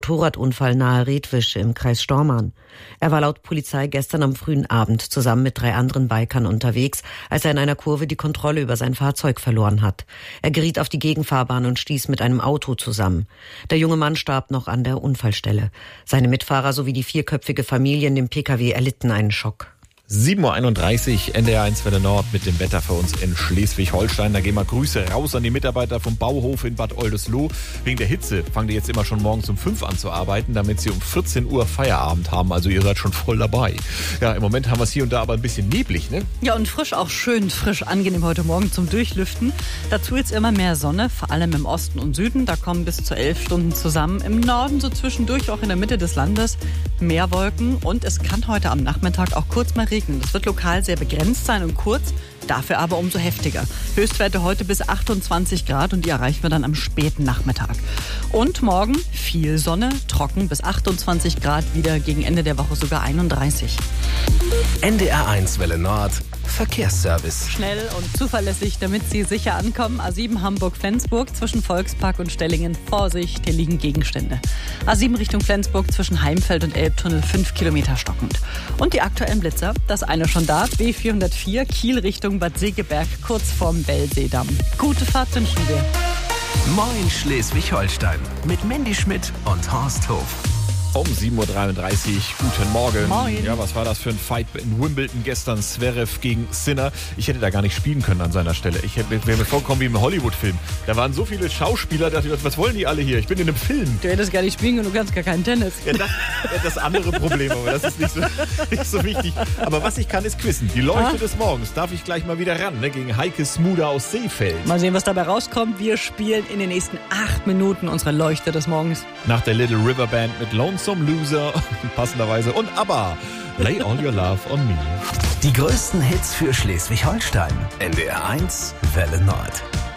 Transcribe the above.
Motorradunfall nahe Redwisch im Kreis Stormarn. Er war laut Polizei gestern am frühen Abend zusammen mit 3 anderen Bikern unterwegs, als er in einer Kurve die Kontrolle über sein Fahrzeug verloren hat. Er geriet auf die Gegenfahrbahn und stieß mit einem Auto zusammen. Der junge Mann starb noch an der Unfallstelle. Seine Mitfahrer sowie die 4-köpfige Familie in dem Pkw erlitten einen Schock. 7.31 Uhr, NDR1 Welle Nord mit dem Wetter für uns in Schleswig-Holstein. Da gehen wir Grüße raus an die Mitarbeiter vom Bauhof in Bad Oldesloe. Wegen der Hitze fangen die jetzt immer schon morgens um 5 an zu arbeiten, damit sie um 14 Uhr Feierabend haben. Also ihr seid schon voll dabei. Ja, im Moment haben wir es hier und da aber ein bisschen neblig, ne? Ja, und frisch, auch schön frisch, angenehm heute Morgen zum Durchlüften. Dazu jetzt immer mehr Sonne, vor allem im Osten und Süden. Da kommen bis zu 11 Stunden zusammen. Im Norden so zwischendurch, auch in der Mitte des Landes, mehr Wolken. Und es kann heute am Nachmittag auch kurz mal regnen. Das wird lokal sehr begrenzt sein und kurz, dafür aber umso heftiger. Höchstwerte heute bis 28 Grad und die erreichen wir dann am späten Nachmittag. Und morgen viel Sonne, trocken bis 28 Grad, wieder gegen Ende der Woche sogar 31. NDR1 Welle Nord Verkehrsservice. Schnell und zuverlässig, damit Sie sicher ankommen. A7 Hamburg-Flensburg zwischen Volkspark und Stellingen. Vorsicht, hier liegen Gegenstände. A7 Richtung Flensburg zwischen Heimfeld und Elbtunnel 5 Kilometer stockend. Und die aktuellen Blitzer, das eine schon da, B404 Kiel Richtung Bad Segeberg, kurz vorm Bellseedamm. Gute Fahrt wünschen wir. Moin Schleswig-Holstein mit Mandy Schmidt und Horst Hof. Um 7.33 Uhr, guten Morgen. Moin. Ja, was war das für ein Fight in Wimbledon gestern? Zverev gegen Sinner. Ich hätte da gar nicht spielen können an seiner Stelle. Wäre mir vorgekommen wie im Hollywood-Film. Da waren so viele Schauspieler, da dachte ich, was wollen die alle hier? Ich bin in einem Film. Du hättest gar nicht spielen können, du kannst gar keinen Tennis. Ja, das andere Problem, aber das ist nicht so wichtig. Aber was ich kann, ist quizzen. Die Leuchte des Morgens darf ich gleich mal wieder ran, ne? Gegen Heike Smuda aus Seefeld. Mal sehen, was dabei rauskommt. Wir spielen in den nächsten 8 Minuten unsere Leuchte des Morgens. Nach der Little River Band mit Lonesome Loser, passenderweise, und ABBA, Lay All Your Love on Me. Die größten Hits für Schleswig-Holstein. NDR1 Welle Nord.